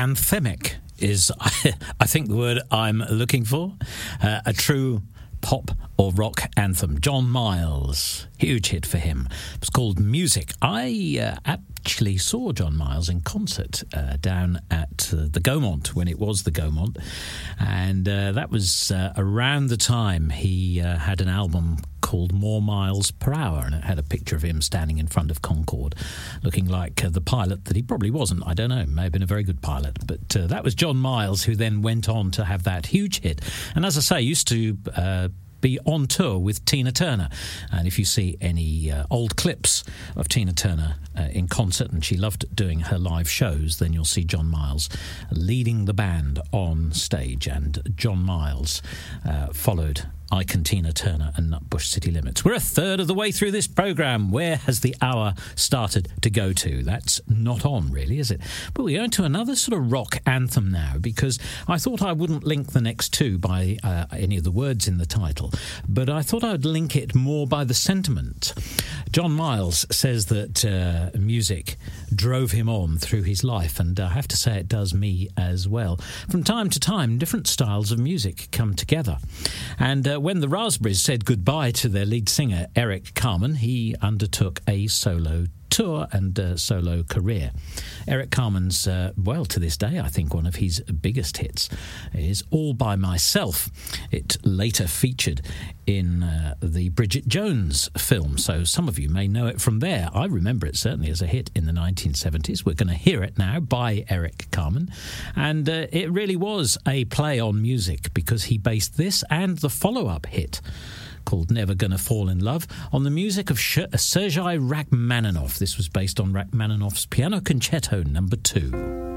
anthemic is, I think, the word I'm looking for. A true pop or rock anthem. John Miles, huge hit for him. It was called Music. I actually saw John Miles in concert down at the Gaumont when it was the Gaumont, and that was around the time he had an album called More Miles Per Hour, and it had a picture of him standing in front of Concorde looking like the pilot that he probably wasn't. I don't know, may have been a very good pilot, but that was John Miles, who then went on to have that huge hit, and as I say, used to be on tour with Tina Turner. And if you see any old clips of Tina Turner in concert, and she loved doing her live shows, then you'll see John Miles leading the band on stage. And John Miles followed Ike and Tina Turner and Nutbush City Limits. We're a third of the way through this programme. Where has the hour started to go to? That's not on, really, is it? But we're going to another sort of rock anthem now, because I thought I wouldn't link the next two by any of the words in the title, but I thought I'd link it more by the sentiment. John Miles says that music drove him on through his life, and I have to say it does me as well. From time to time, different styles of music come together. And when the Raspberries said goodbye to their lead singer, Eric Carmen, he undertook a solo tour and solo career. Eric Carmen's, well, to this day, I think one of his biggest hits is All By Myself. It later featured in the Bridget Jones film, so some of you may know it from there. I remember it certainly as a hit in the 1970s. We're going to hear it now by Eric Carmen, and it really was a play on music, because he based this and the follow-up hit called Never Gonna Fall in Love on the music of Sergei Rachmaninoff. This was based on Rachmaninoff's Piano Concerto No. 2.